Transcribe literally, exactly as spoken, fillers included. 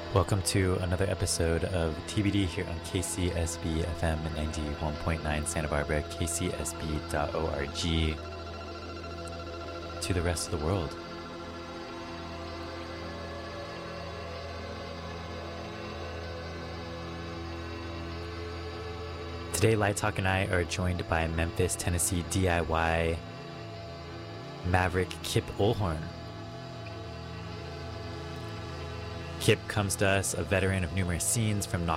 Welcome to another episode of T B D here on K C S B F M ninety-one point nine Santa Barbara, K C S B dot org, to the rest of the world. Today, Light Talk and I are joined by Memphis, Tennessee D I Y maverick Kip Olhorn. Kip comes to us, a veteran of numerous scenes, from